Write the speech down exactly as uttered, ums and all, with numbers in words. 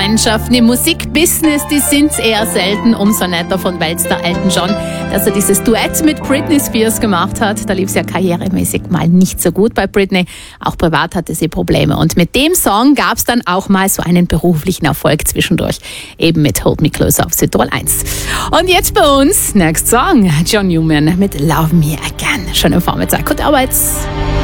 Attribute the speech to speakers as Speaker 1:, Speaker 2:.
Speaker 1: Freundschaften im Musikbusiness, die sind eher selten. Umso netter von Weltstar Elton John, dass er dieses Duett mit Britney Spears gemacht hat. Da lief es ja karrieremäßig mal nicht so gut bei Britney. Auch privat hatte sie Probleme. Und mit dem Song gab es dann auch mal so einen beruflichen Erfolg zwischendurch. Eben mit Hold Me Closer auf Südtirol eins. Und jetzt bei uns, next song, John Newman mit Love Me Again. Schönen Vormittag, gute Arbeit.